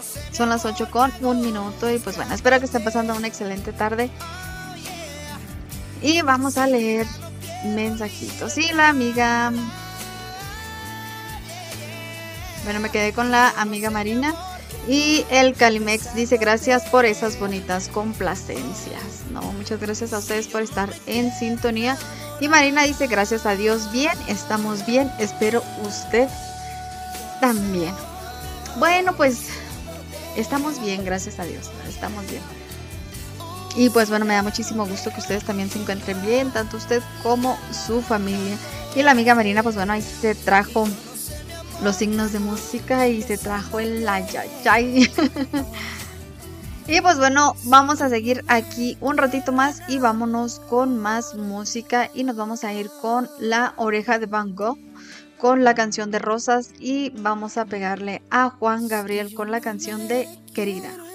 Son las 8:01 y pues bueno, espero que estén pasando una excelente tarde. Y vamos a leer mensajitos. Y la amiga... Bueno, me quedé con la amiga Marina. Y el Calimex dice gracias por esas bonitas complacencias. No, muchas gracias a ustedes por estar en sintonía. Y Marina dice gracias a Dios bien, estamos bien, espero usted también. Bueno, pues estamos bien, gracias a Dios, estamos bien. Y pues bueno, me da muchísimo gusto que ustedes también se encuentren bien, tanto usted como su familia. Y la amiga Marina, pues bueno, ahí se trajo los signos de música y se trajo el ayayay. Y pues bueno, vamos a seguir aquí un ratito más y vámonos con más música y nos vamos a ir con La Oreja de Van Gogh con la canción de Rosas y vamos a pegarle a Juan Gabriel con la canción de Querida.